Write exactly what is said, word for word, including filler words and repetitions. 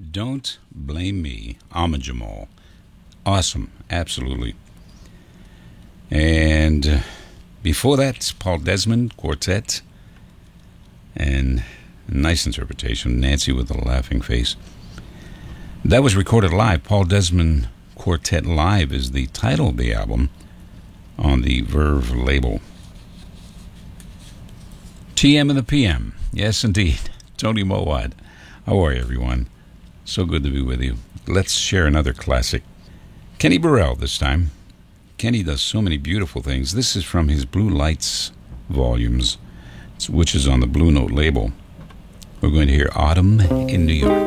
Don't Blame Me, Ahmad Jamal. Awesome, absolutely. And uh, before that, Paul Desmond Quartet. And a nice interpretation, Nancy with a Laughing Face. That was recorded live. Paul Desmond Quartet Live is the title of the album on the Verve label. T M and the P M. Yes, indeed. Tony Mowat. How are you, everyone? So good to be with you. Let's share another classic. Kenny Burrell this time. Kenny does so many beautiful things. This is from his Blue Lights volumes, which is on the Blue Note label. We're going to hear Autumn in New York.